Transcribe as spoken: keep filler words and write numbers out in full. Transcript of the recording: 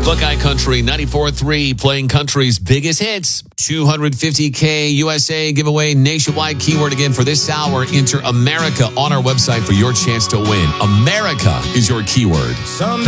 Buckeye Country ninety-four point three, playing country's biggest hits. two hundred fifty K U S A giveaway nationwide. Keyword again for this hour, enter America on our website for your chance to win. America is your keyword. Some